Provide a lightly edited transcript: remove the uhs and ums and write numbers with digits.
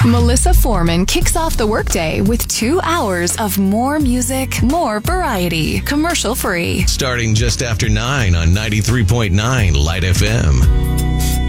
Melissa Foreman kicks off the workday with 2 hours of more music, more variety, commercial free. Starting just after 9 on 93.9 Light FM.